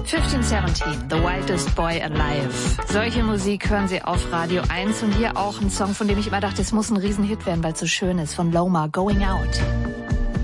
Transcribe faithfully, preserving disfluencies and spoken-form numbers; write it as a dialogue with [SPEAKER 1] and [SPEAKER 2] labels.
[SPEAKER 1] fünfzehn siebzehn, The Wildest Boy Alive. Solche Musik hören Sie auf Radio eins und hier auch ein Song, von dem ich immer dachte, es muss ein Riesenhit werden, weil es so schön ist, von Loma, Going Out.